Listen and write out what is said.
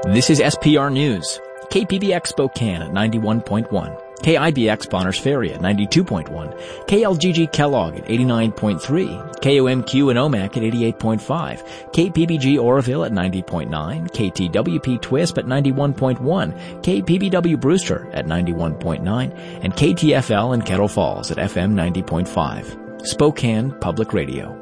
This is SPR News. KPBX Spokane at 91.1. KIBX Bonners Ferry at 92.1. KLGG Kellogg at 89.3. KOMQ in Omak at 88.5. KPBG Oroville at 90.9. KTWP Twisp at 91.1. KPBW Brewster at 91.9. And KTFL in Kettle Falls at FM 90.5. Spokane Public Radio.